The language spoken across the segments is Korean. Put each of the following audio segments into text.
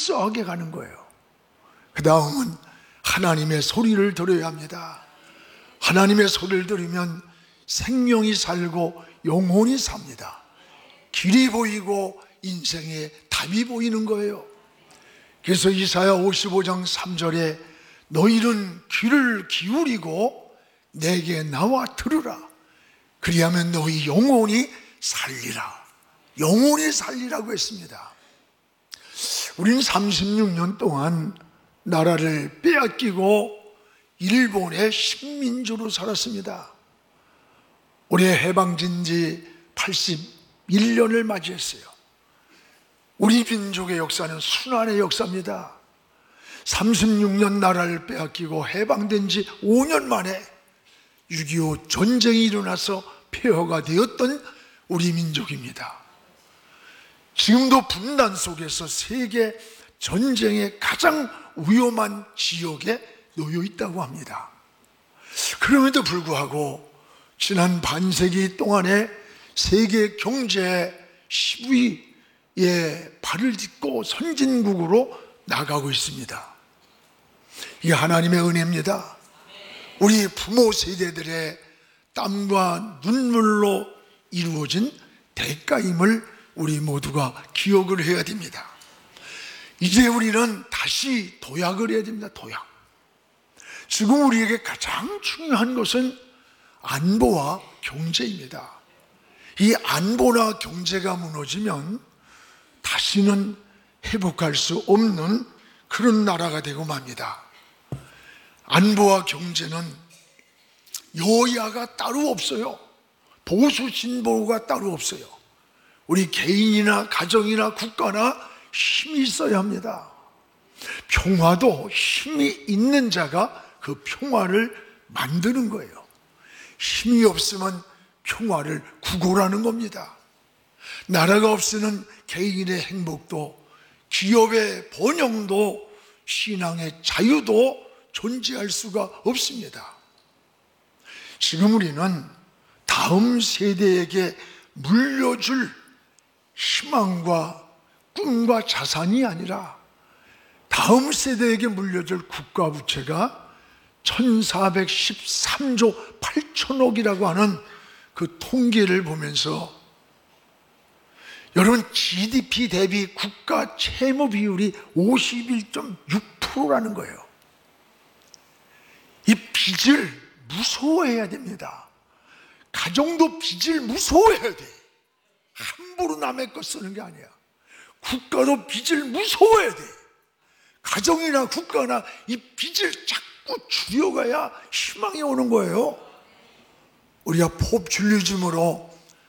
질서하게 가는 거예요. 그 다음은 하나님의 소리를 들어야 합니다. 하나님의 소리를 들으면 생명이 살고 영혼이 삽니다. 길이 보이고 인생의 답이 보이는 거예요. 그래서 이사야 55장 3절에 너희는 귀를 기울이고 내게 나와 들으라. 그리하면 너희 영혼이 살리라. 영혼이 살리라고 했습니다. 우린 36년 동안 나라를 빼앗기고 일본의 식민지로 살았습니다. 올해 해방된 지 81년을 맞이했어요. 우리 민족의 역사는 순환의 역사입니다. 36년 나라를 빼앗기고 해방된 지 5년 만에 6.25 전쟁이 일어나서 폐허가 되었던 우리 민족입니다. 지금도 분단 속에서 세계 전쟁의 가장 위험한 지역에 놓여 있다고 합니다. 그럼에도 불구하고 지난 반세기 동안에 세계 경제 10위에 발을 딛고 선진국으로 나가고 있습니다. 이게 하나님의 은혜입니다. 우리 부모 세대들의 땀과 눈물로 이루어진 대가임을 우리 모두가 기억을 해야 됩니다. 이제 우리는 다시 도약을 해야 됩니다. 도약. 지금 우리에게 가장 중요한 것은 안보와 경제입니다. 이 안보나 경제가 무너지면 다시는 회복할 수 없는 그런 나라가 되고 맙니다. 안보와 경제는 여야가 따로 없어요. 보수 진보가 따로 없어요. 우리 개인이나 가정이나 국가나 힘이 있어야 합니다. 평화도 힘이 있는 자가 그 평화를 만드는 거예요. 힘이 없으면 평화를 구걸하는 겁니다. 나라가 없으면 개인의 행복도, 기업의 번영도, 신앙의 자유도 존재할 수가 없습니다. 지금 우리는 다음 세대에게 물려줄 희망과 꿈과 자산이 아니라 다음 세대에게 물려줄 국가 부채가 1413조 8천억이라고 하는 그 통계를 보면서 여러분, GDP 대비 국가 채무 비율이 51.6%라는 거예요. 이 빚을 무서워해야 됩니다. 가정도 빚을 무서워해야 돼. 함부로 남의 것 쓰는 게 아니야. 국가도 빚을 무서워해야 돼. 가정이나 국가나 이 빚을 자꾸 줄여가야 희망이 오는 거예요. 우리가 포퓰리즘으로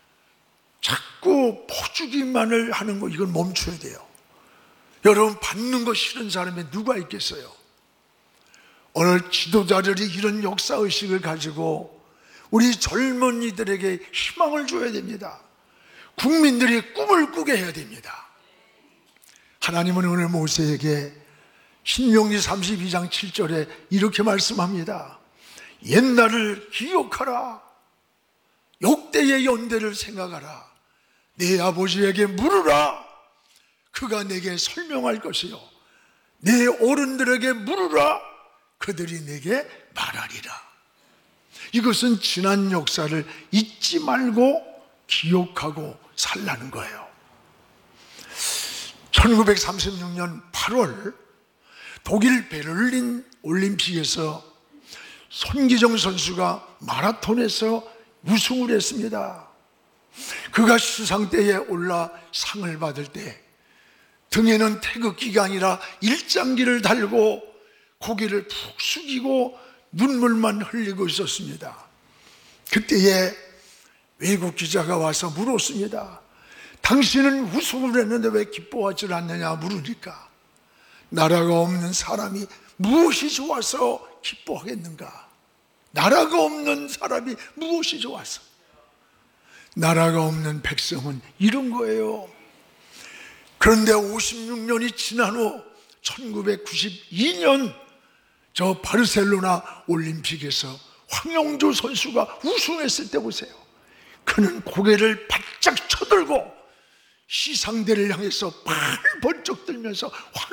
자꾸 퍼주기만을 하는 거, 이건 멈춰야 돼요. 여러분, 받는 거 싫은 사람이 누가 있겠어요? 오늘 지도자들이 이런 역사의식을 가지고 우리 젊은이들에게 희망을 줘야 됩니다. 국민들이 꿈을 꾸게 해야 됩니다. 하나님은 오늘 모세에게 신명기 32장 7절에 이렇게 말씀합니다. 옛날을 기억하라. 역대의 연대를 생각하라. 내 아버지에게 물으라. 그가 내게 설명할 것이요, 내 어른들에게 물으라. 그들이 내게 말하리라. 이것은 지난 역사를 잊지 말고 기억하고 살라는 거예요. 1936년 8월 독일 베를린 올림픽에서 손기정 선수가 마라톤에서 우승을 했습니다. 그가 시상대에 올라 상을 받을 때 등에는 태극기가 아니라 일장기를 달고 고개를 푹 숙이고 눈물만 흘리고 있었습니다. 그때에 외국 기자가 와서 물었습니다. 당신은 우승을 했는데 왜 기뻐하지 않느냐 물으니까, 나라가 없는 사람이 무엇이 좋아서 기뻐하겠는가? 나라가 없는 사람이 무엇이 좋아서? 나라가 없는 백성은 이런 거예요. 그런데 56년이 지난 후 1992년 저 바르셀로나 올림픽에서 황영조 선수가 우승했을 때 보세요. 그는 고개를 바짝 쳐들고 시상대를 향해서 팔 번쩍 들면서